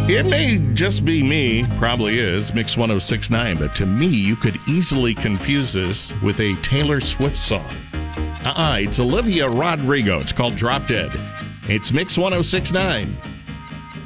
It may just be me, probably is, Mix 1069, but to me, you could easily confuse this with a Taylor Swift song. It's Olivia Rodrigo. It's called Drop Dead. It's Mix 1069.